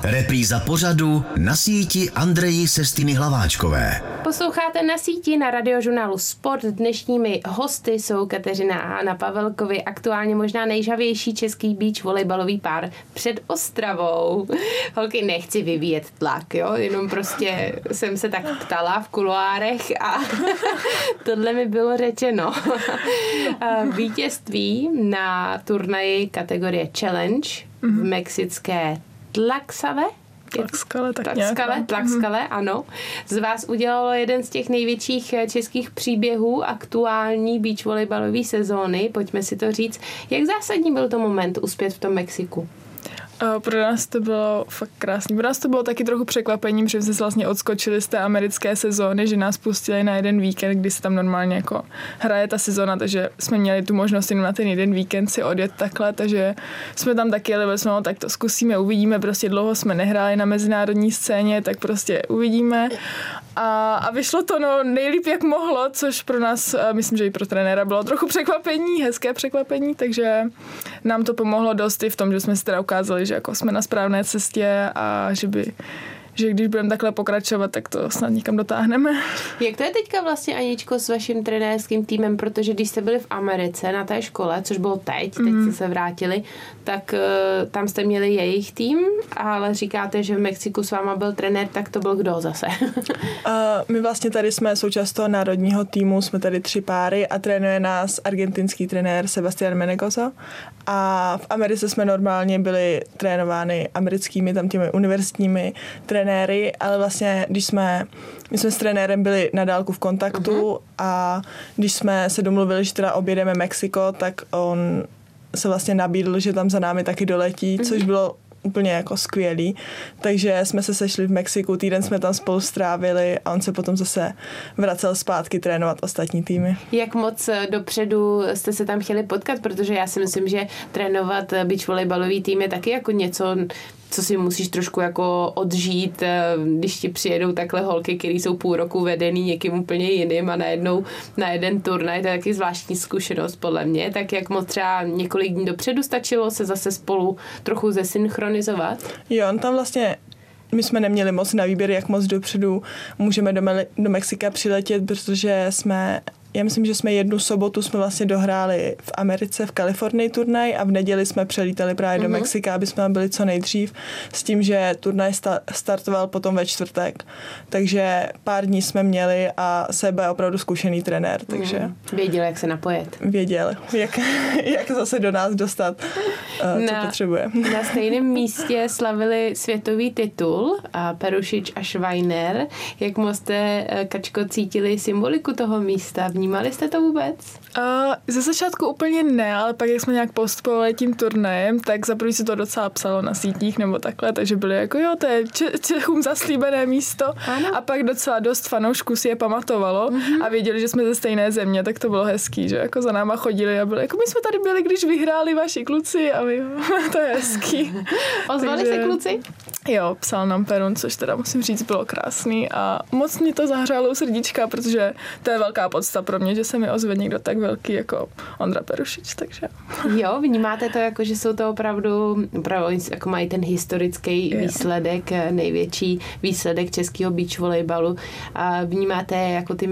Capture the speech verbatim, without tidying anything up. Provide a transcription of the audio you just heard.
Repríza pořadu Na síti Andreji Sestiny Hlaváčkové. Posloucháte Na síti na radiožurnálu Sport. Dnešními hosty jsou Kateřina a Anna Pavelkovi, aktuálně možná nejžavější český beach volejbalový pár před Ostravou. Holky, nechci vyvíjet tlak, jo, jenom prostě jsem se tak ptala v kuloárech a tohle mi bylo řečeno. Vítězství na turnaji kategorie Challenge v mexické Tlaxave? Tlaxcale, tak Tlaxcale, nějak. Tlaxcale, ano. Z vás udělalo jeden z těch největších českých příběhů aktuální beach volejbalové sezóny. Pojďme si to říct. Jak zásadní byl to moment uspět v tom Mexiku? Uh, pro nás to bylo fakt krásný. Pro nás to bylo taky trochu překvapením, že jsme se vlastně odskočili z té americké sezóny, že nás pustili na jeden víkend, kdy se tam normálně jako hraje ta sezóna, takže jsme měli tu možnost jenom na ten jeden víkend si odjet takhle, takže jsme tam taky jeli, jsme no, tak to zkusíme, uvidíme, prostě dlouho jsme nehráli na mezinárodní scéně, tak prostě uvidíme. A, a vyšlo to no nejlíp, jak mohlo, což pro nás, myslím, že i pro trenéra bylo trochu překvapení, hezké překvapení, takže nám to pomohlo dost i v tom, že jsme si teda ukázali, že jako jsme na správné cestě a že by že když budeme takhle pokračovat, tak to snad někam dotáhneme. Jak to je teďka vlastně, Aničko, s vaším trenérským týmem, protože když jste byli v Americe na té škole, což bylo teď, teď mm. jste se vrátili, tak uh, tam jste měli jejich tým, ale říkáte, že v Mexiku s váma byl trenér, tak to byl kdo zase? uh, my vlastně tady jsme součást toho národního týmu, jsme tady tři páry a trénuje nás argentinský trenér Sebastián Menegoso a v Americe jsme normálně byli trénovány americkými, tam těmi univerzitními trenéry, ale vlastně, když jsme, my jsme s trenérem byli na dálku v kontaktu uh-huh. a když jsme se domluvili, že teda objedeme Mexiko, tak on se vlastně nabídl, že tam za námi taky doletí, uh-huh. což bylo úplně jako skvělý. Takže jsme se sešli v Mexiku, týden jsme tam spolu strávili a on se potom zase vracel zpátky trénovat ostatní týmy. Jak moc dopředu jste se tam chtěli potkat? Protože já si myslím, že trénovat beach volejbalový tým je taky jako něco, co si musíš trošku jako odžít, když ti přijedou takhle holky, které jsou půl roku vedený někým úplně jiným a najednou na jeden turnaj, to je taky zvláštní zkušenost podle mě. Tak jak moc třeba několik dní dopředu stačilo se zase spolu trochu zesynchronizovat? Jo, on tam vlastně my jsme neměli moc na výběr, jak moc dopředu můžeme do, Me- do Mexika přiletět, protože jsme Já myslím, že jsme jednu sobotu jsme vlastně dohráli v Americe, v Kalifornii turnaj a v neděli jsme přelítali právě mm-hmm. do Mexika, aby jsme tam byli co nejdřív, s tím, že turnaj sta- startoval potom ve čtvrtek. Takže pár dní jsme měli a Seba je opravdu zkušený trenér, takže... Mm. Věděl, jak se napojet. Věděl, jak, jak zase do nás dostat, uh, co na, potřebuje. Na stejném místě slavili světový titul a Perušič a Švajner. Jak moc jste, Kačko, cítili symboliku toho místa? Vnímali jste to vůbec? Uh, ze začátku úplně ne, ale pak jak jsme nějak postupovali tím turnajem, tak za první se to docela psalo na sítích nebo takhle, takže byli jako jo, to je Čechům zaslíbené místo. Ano. A pak docela dost fanoušků si je pamatovalo mm-hmm. a věděli, že jsme ze stejné země, tak to bylo hezký, že jako za náma chodili a byli jako my jsme tady byli, když vyhráli vaši kluci a my, to je hezký. Ozvali takže, se kluci? Jo, psal nám Perun, což teda musím říct bylo krásný a moc mě to zahřálo u srdíčka, protože to je velká podsta pro mě, že se mi ozve někdo tak velký jako Ondra Perušič, takže... Jo, vnímáte to jako, že jsou to opravdu, opravdu jako mají ten historický jo. výsledek, největší výsledek českého beach volejbalu a vnímáte jako ty